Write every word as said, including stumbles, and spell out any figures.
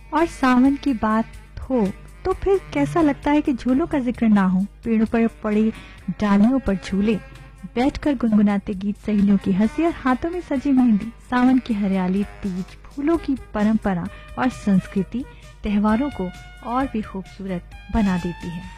और सावन की बात हो तो फिर कैसा लगता है कि झूलों का जिक्र ना हो। पेड़ों पर पड़ी डालियों पर झूले, बैठकर गुनगुनाते गीत, सहेलियों की हंसी और हाथों में सजी मेहंदी। सावन की हरियाली, तीज, फूलों की परंपरा और संस्कृति त्योहारों को और भी खूबसूरत बना देती है।